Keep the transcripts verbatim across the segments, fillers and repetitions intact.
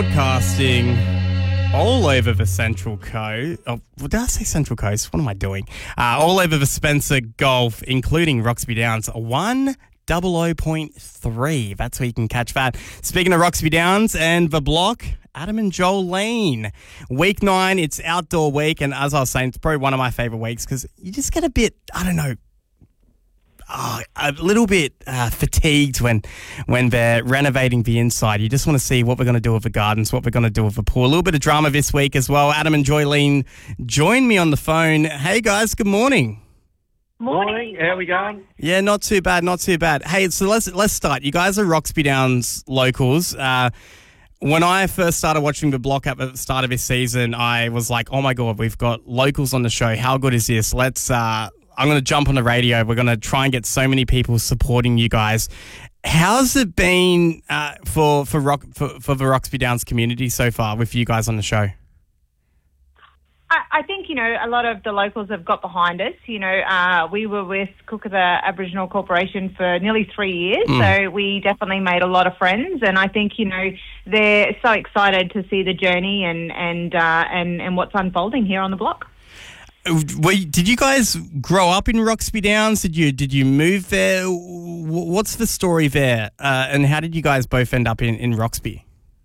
Broadcasting all over the Central Coast. Oh, did I say Central Coast? What am I doing? Uh, all over the Spencer Gulf, including Roxby Downs. one double oh point three. That's where you can catch that. Speaking of Roxby Downs and the block, Adam and Jolene. Week nine, it's outdoor week. And as I was saying, it's probably one of my favourite weeks because you just get a bit, I don't know, Oh, a little bit uh, fatigued when when they're renovating the inside. You just want to see what we're going to do with the gardens, what we're going to do with the pool. A little bit of drama this week as well. Adam and Jolene join me on the phone. Hey, guys, good morning. Morning. How are we going? Yeah, not too bad, not too bad. Hey, so let's let's start. You guys are Roxby Downs locals. Uh, when I first started watching the block at the start of this season, I was like, oh, my God, we've got locals on the show. How good is this? Let's... Uh, I'm going to jump on the radio. We're going to try and get so many people supporting you guys. How's it been uh, for for, Rock, for for the Roxby Downs community so far with you guys on the show? I, I think, you know, a lot of the locals have got behind us. You know, uh, we were with Cookatha Aboriginal Corporation for nearly three years, mm. so we definitely made a lot of friends. And I think, you know, they're so excited to see the journey and and uh, and, and what's unfolding here on the block. Were you, did you guys grow up in Roxby Downs? Did you did you move there? What's the story there? Uh, and how did you guys both end up in, in Roxby?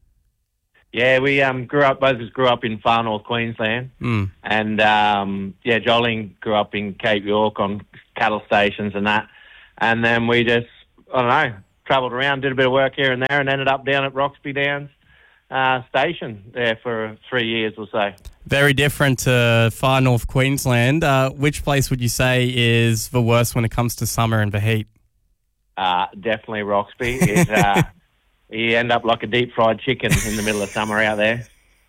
Yeah, we um, grew up, both of us grew up in far north Queensland. Mm. And, um, yeah, Jolene grew up in Cape York on cattle stations and that. And then we just, I don't know, travelled around, did a bit of work here and there and ended up down at Roxby Downs uh, station there for three years or so. Very different to far north Queensland. Uh, which place would you say is the worst when it comes to summer and the heat? Uh, definitely Roxby. It, uh, you end up like a deep fried chicken in the middle of summer out there.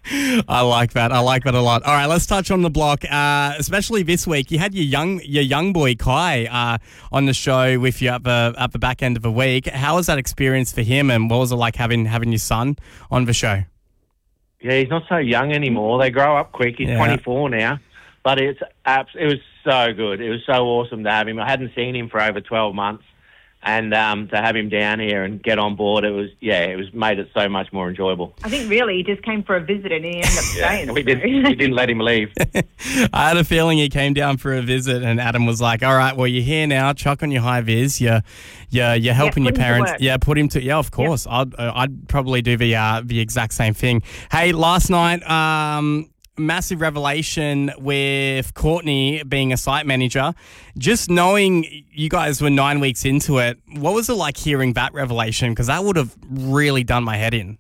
I like that. I like that a lot. All right, let's touch on the block, uh, especially this week. You had your young your young boy Kai uh, on the show with you at the at the back end of the week. How was that experience for him, and what was it like having having your son on the show? Yeah, he's not so young anymore. They grow up quick. He's yeah. twenty-four now, but it's abs- it was so good. It was so awesome to have him. I hadn't seen him for over twelve months, and um, to have him down here and get on board, it was yeah, it was made it so much more enjoyable. I think really he just came for a visit and he ended up staying. yeah, we didn't we didn't let him leave. I had a feeling he came down for a visit, and Adam was like, "All right, well you're here now. Chuck on your high vis. You're you're, you're helping yeah, your parents. Yeah, put him to yeah, of course. Yep. I'd uh, I'd probably do the uh, the exact same thing. Hey, last night, um. massive revelation with Courtney being a site manager. Just knowing you guys were nine weeks into it, what was it like hearing that revelation? Because that would have really done my head in.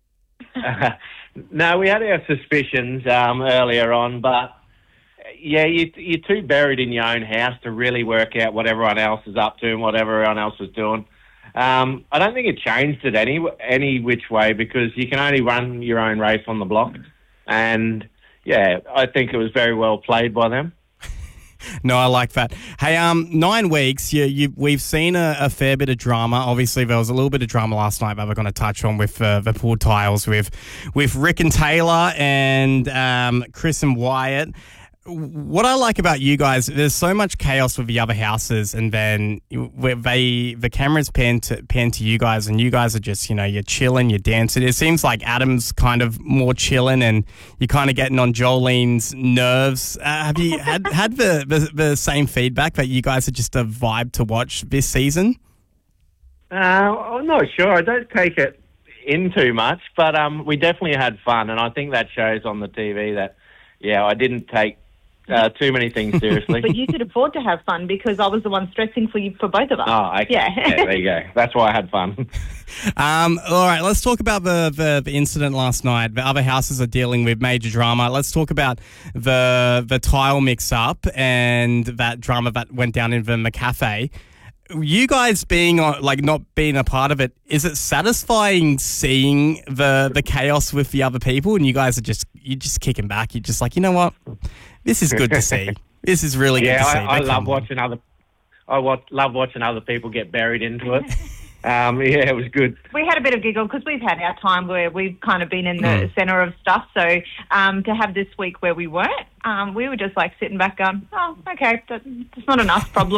Uh, no, we had our suspicions um, earlier on, but yeah, you, you're too buried in your own house to really work out what everyone else is up to and what everyone else is doing. Um, I don't think it changed it any any which way because you can only run your own race on the block, and yeah, I think it was very well played by them. No, I like that. Hey, um, nine weeks, you, you, we've seen a, a fair bit of drama. Obviously, there was a little bit of drama last night that we're going to touch on with uh, the pool tiles with with Rick and Taylor and um, Chris and Wyatt. What I like about you guys, there's so much chaos with the other houses, and then where they the cameras pan to pan to you guys, and you guys are just, you know, you're chilling, you're dancing. It seems like Adam's kind of more chilling, and you're kind of getting on Jolene's nerves. Uh, have you had had the, the the same feedback that you guys are just a vibe to watch this season? Uh, I'm not sure. I don't take it in too much, but um, we definitely had fun, and I think that shows on the T V that yeah, I didn't take Uh, too many things seriously. But you could afford to have fun because I was the one stressing for you for both of us. Oh, okay. Yeah. yeah, there you go. That's why I had fun. um, all right, let's talk about the, the, the incident last night. The other houses are dealing with major drama. Let's talk about the the tile mix-up and that drama that went down in the McCafe. You guys being like not being a part of it, is it satisfying seeing the the chaos with the other people, and you guys are just you're just kicking back? You're just like, you know what, this is good to see. This is really yeah, good to see. Yeah, I, I love watching other. I watch, love watching other people get buried into it. um, yeah, it was good. We had a bit of giggle because we've had our time where we've kind of been in the mm. centre of stuff. So um, to have this week where we weren't, um, we were just like sitting back going, oh, okay, that, that's not enough problem.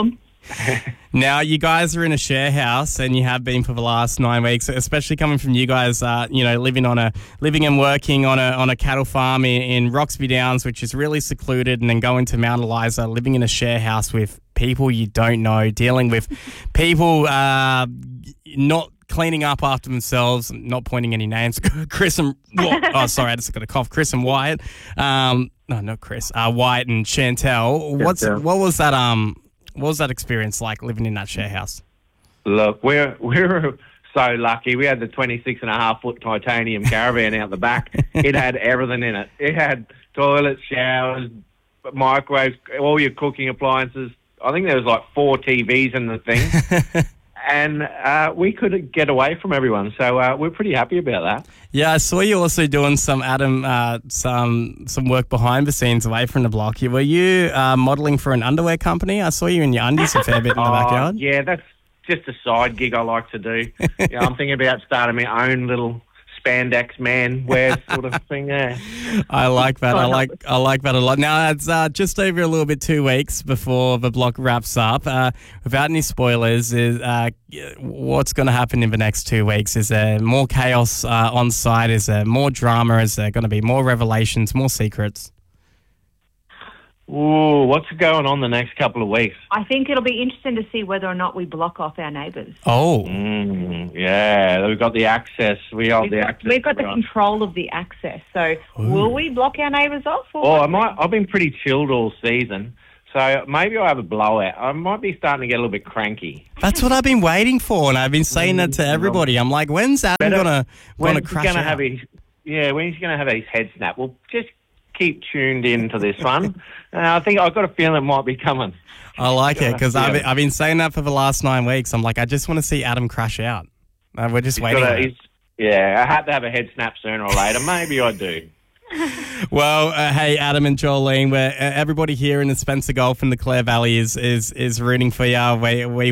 Now, you guys are in a share house, and you have been for the last nine weeks, especially coming from you guys, uh, you know, living on a living and working on a on a cattle farm in, in Roxby Downs, which is really secluded, and then going to Mount Eliza, living in a share house with people you don't know, dealing with people uh, not cleaning up after themselves, not pointing any names. Chris and oh, sorry, I just got a cough. Chris and Wyatt, um, no, not Chris, uh, Wyatt and Chantel. What's Chantel. what was that? Um, what was that experience like living in that share house? Look, we're we're so lucky. We had the twenty-six and a half foot titanium caravan out the back. It had everything in it. It had toilets, showers, microwaves, all your cooking appliances. I think there was like four T Vs in the thing. And uh, we could get away from everyone, so uh, we're pretty happy about that. Yeah, I saw you also doing some, Adam, uh, some some work behind the scenes away from the block. Were you uh, modelling for an underwear company? I saw you in your undies a fair bit in the Oh, backyard. yeah, that's just a side gig I like to do. Yeah, I'm thinking about starting my own little spandex man wear sort of thing there. I like that. I like I like that a lot. Now, it's uh, just over a little bit two weeks before the block wraps up. Uh, without any spoilers, is uh, what's going to happen in the next two weeks? Is there more chaos uh, on site? Is there more drama? Is there going to be more revelations, more secrets? Ooh, what's going on the next couple of weeks? I think it'll be interesting to see whether or not we block off our neighbours. Oh. Mm, yeah, we've got the access. We hold We've the got, access. we've got the right. control of the access. So Ooh. will we block our neighbours off? Or Well, I might, I've been pretty chilled all season, so maybe I'll have a blowout. I might be starting to get a little bit cranky. That's what I've been waiting for, and I've been saying that to everybody. I'm like, when's Adam Better- gonna When gonna he's crash going to out? have his, yeah, when he's going to have his head snap, well, just keep tuned in to this one. uh, I think I've got a feeling it might be coming. I like it because Yeah. I've, been- I've been saying that for the last nine weeks. I'm like, I just want to see Adam crash out. Uh, we're just He's waiting. got on a- it. he's- yeah, I had to have a head snap sooner or later. Maybe I do. Well, uh, hey, Adam and Jolene, we're, uh, everybody here in the Spencer Gulf in the Clare Valley is is is rooting for you. We we